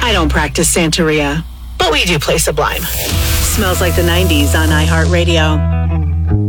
I don't practice Santeria, but we do play Sublime. Smells Like the 90s on iHeartRadio.